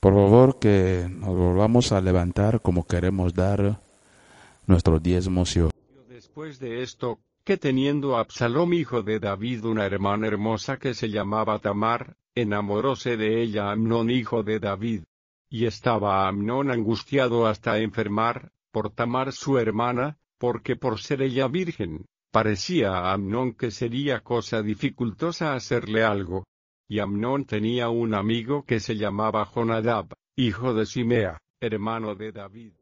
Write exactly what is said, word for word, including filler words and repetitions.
Por favor, que nos volvamos a levantar como queremos dar nuestros diezmos y Después de esto, que teniendo Absalom hijo de David una hermana hermosa que se llamaba Tamar, enamoróse de ella Amnón hijo de David. Y estaba Amnón angustiado hasta enfermar, por Tamar su hermana, porque por ser ella virgen, parecía a Amnón que sería cosa dificultosa hacerle algo. Y Amnón tenía un amigo que se llamaba Jonadab, hijo de Simea, hermano de David.